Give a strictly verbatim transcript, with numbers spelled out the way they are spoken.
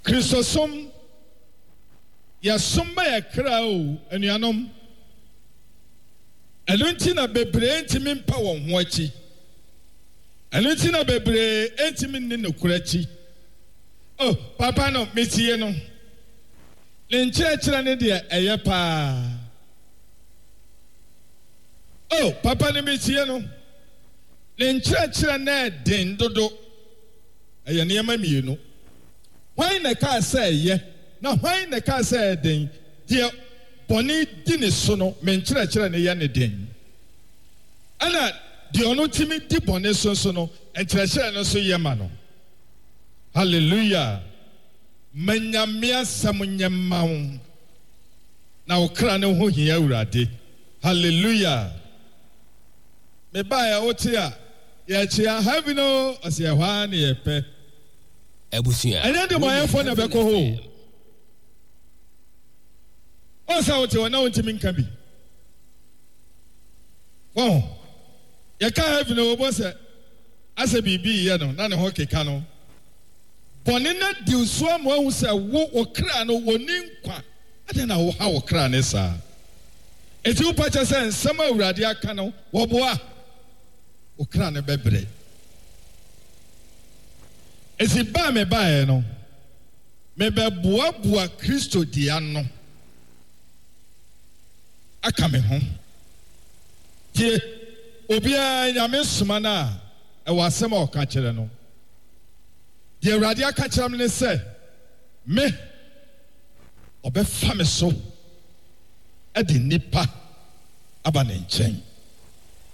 Christosom ya somba ya kra o anuanom Elunti na bebre ntimi mpa won ho achi Elunti na bebre ntimi nne nokurachi Oh papa no metie no le nkyerɛkyerɛ ne de eye pa Oh papa ne metie no le nkyerɛkyerɛ na den dodo eye ne yama mienu why na ka say ye na why na ka say den de boni di ne so no me nkyerɛkyerɛ ne ye ne den ana de ono timi di boni so so no nkyerɛkyerɛ no so ye ma no hallelujah manyamia samunyamawo na okra ne ho hia awurade hallelujah me ba ya otia ya chia have no ose ya hwa ne ye pe ebusia ene de moye fo na beko ho o sa otia na ontimi nka bi oh ya ka have no bo se ase bibi ye no na ne ho keka no bɔne na di usu amu ahu sɛ wo okra no woni nkwa ade na wo ha okra ne saa eti wo pacha sɛ nsɛm awurade aka no wo boa okra ne bebre esi ba me ba e no me be boa boa Kristo dia no aka me ho tie obi a nyame soma na e wo asɛm a ɔka kyerɛ no the radia kacham ne say me obefa me so e de nipa aba ne nkyɛn